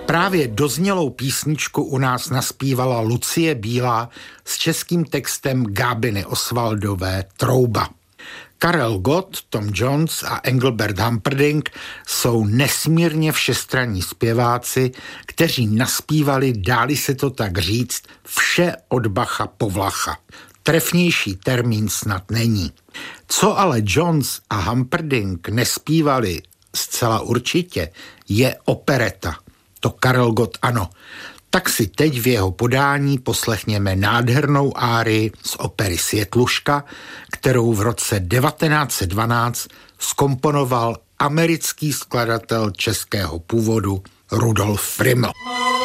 Právě doznělou písničku u nás naspívala Lucie Bílá s českým textem Gábiny Osvaldové Trouba. Karel Gott, Tom Jones a Engelbert Humperdinck jsou nesmírně všestranní zpěváci, kteří naspívali, dáli se to tak říct, vše od Bacha po Vlacha. Trefnější termín snad není. Co ale Jones a Humperdinck nespívali zcela určitě, je opereta. To Karel Gott ano. Tak si teď v jeho podání poslechněme nádhernou árii z opery Světluška, kterou v roce 1912 zkomponoval americký skladatel českého původu Rudolf Friml.